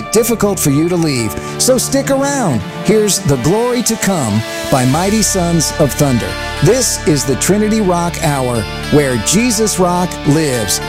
it difficult for you to leave. So stick around. Here's The Glory to Come by Mighty Sons of Thunder. This is the Trinity Rock Hour, where Jesus Rock lives.